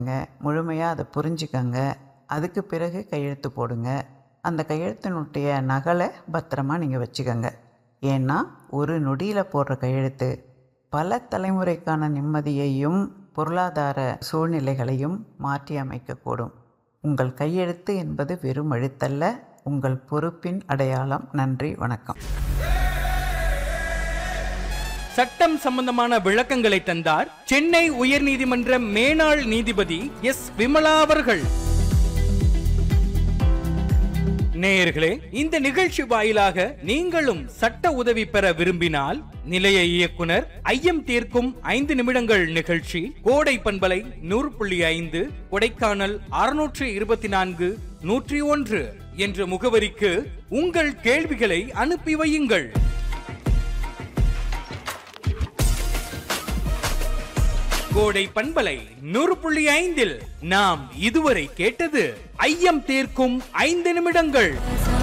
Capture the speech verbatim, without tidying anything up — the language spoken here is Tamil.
முழுமையாக அதை புரிஞ்சுக்கங்க. அதுக்கு பிறகு கையெழுத்து போடுங்க. அந்த கையெழுத்தினுடைய நகலை பத்திரமா நீங்கள் வச்சுக்கோங்க. ஏன்னா ஒரு நொடியில் போடுற கையெழுத்து பல தலைமுறைக்கான நிம்மதியையும் பொருளாதார சூழ்நிலைகளையும் மாற்றி அமைக்கக்கூடும். உங்கள் கையெழுத்து என்பது வெறும் எழுத்தல்ல, உங்கள் பொறுப்பின் அடையாளம். நன்றி, வணக்கம். சட்டம் சம்பந்தமான விளக்கங்களை தந்தார் சென்னை உயர்நீதிமன்ற மேனாள் நீதிபதி எஸ் விமலா அவர்கள். நேயர்களே, இந்த நிகழ்ச்சி வாயிலாக நீங்களும் சட்ட உதவி பெற விரும்பினால் நிலைய இயக்குனர் ஐயம் தீர்க்கும் ஐந்து நிமிடங்கள் நிகழ்ச்சி கோடை பண்பலை நூறு புள்ளி ஐந்து கொடைக்கானல் அறுநூற்று இருபத்தி நான்கு நூற்றி ஒன்று என்ற முகவரிக்கு உங்கள் கேள்விகளை அனுப்பி வையுங்கள். கோடை பண்பலை நூறு புள்ளி ஐந்தில் நாம் இதுவரை கேட்டது ஐயம் தீர்க்கும் ஐந்து நிமிடங்கள்.